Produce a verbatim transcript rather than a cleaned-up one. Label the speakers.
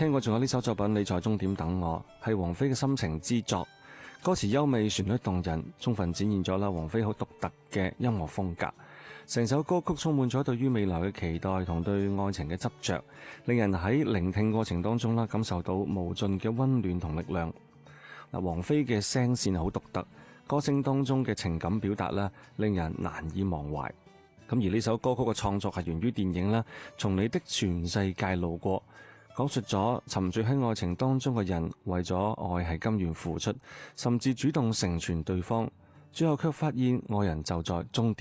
Speaker 1: 聽過仲有呢首作品《你在終點等我》，係王菲嘅心情之作，歌詞優美，旋律動人，充分展現咗啦王菲好獨特嘅音樂風格。成首歌曲充滿咗對於未來嘅期待同對愛情嘅執着，令人喺聆聽過程當中啦感受到無盡嘅溫暖同力量。嗱，王菲嘅聲線好獨特，歌聲當中嘅情感表達啦，令人難以忘懷。咁而呢首歌曲嘅創作係源於電影啦，從你的全世界路過，講述咗沉醉喺愛情當中嘅人為咗愛係甘願付出，甚至主動成全對方，最後卻發現愛人就在終點。